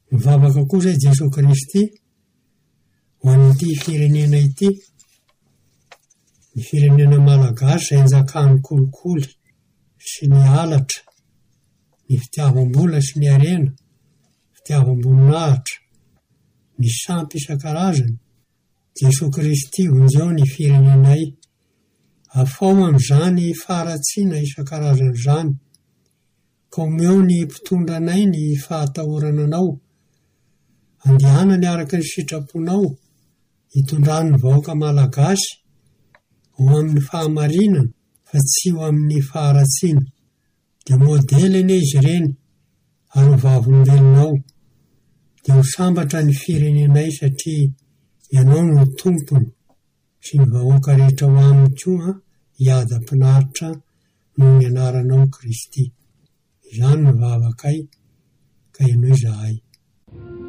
Mivavaka kosa i Jesosy Kristy ho an'ity firenena ity, ny firenena malagasy izay nijakany kolikoly sy ny halatra, ny fitiavam-bola sy ny harena, fitiavam-boninahitra, ny sampy isan-karazany. Jesosy Kristy onjeo ny firenenay, afao amin'izany faharatsiana isan-karazany izany, ka omeo ny mpitondranay ny fahatahorana anao, andehanany araka ny sitraponao, hitondrany ny vahoaka malagasy ho amin'ny fahamarinana fa tsy ho amin'ny faharatsiana. Dia modelina izy ireny ary ho vavolombelonao, dia ho sambatra ny firenenay satria ianao no tompony sy ny vahoaka rehetra ho aminy koa hiada-pinaritra noho ny anaranao Kristy. Izany ny vavakay ka ianao izahay.